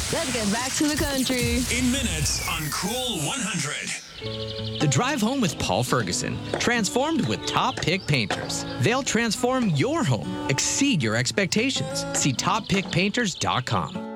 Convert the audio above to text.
Let's get back to the country. In minutes on Cool 100. The Drive Home with Paul Ferguson. Transformed with Top Pick Painters. They'll transform your home, exceed your expectations. See toppickpainters.com.